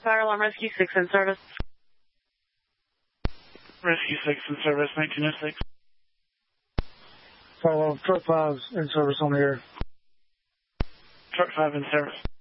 Fire Alarm Rescue 6 in service. Rescue 6 in service, 1906. Fire Alarm Truck 5 in service on the air. Truck 5 in service.